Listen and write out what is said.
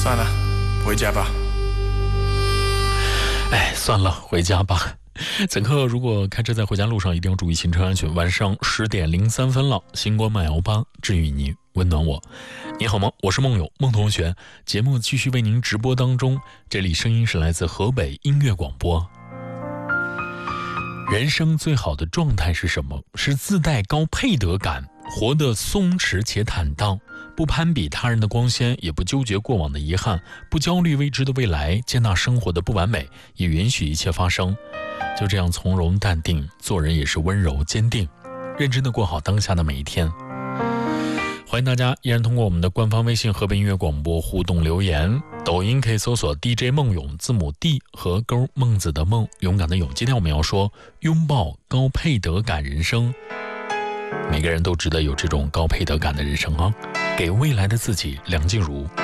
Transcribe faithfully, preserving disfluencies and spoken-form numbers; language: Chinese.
算了，回家吧。 哎，算了，回家吧。此刻如果开车在回家路上，一定要注意行车安全。晚上十点零三分了，星光慢摇吧，治愈你，温暖我。你好吗？我是梦友孟同学，节目继续为您直播当中，这里声音是来自河北音乐广播。人生最好的状态是什么？是自带高配得感，活得松弛且坦荡，不攀比他人的光鲜，也不纠结过往的遗憾，不焦虑未知的未来，接纳生活的不完美，也允许一切发生。就这样从容淡定，做人也是温柔坚定，认真的过好当下的每一天。欢迎大家依然通过我们的官方微信河北音乐广播互动留言，抖音可以搜索 D J 梦勇，字母 D 和勾孟子的梦，勇敢的勇。今天我们要说拥抱高配得感人生，每个人都值得有这种高配得感的人生啊！给未来的自己梁静茹。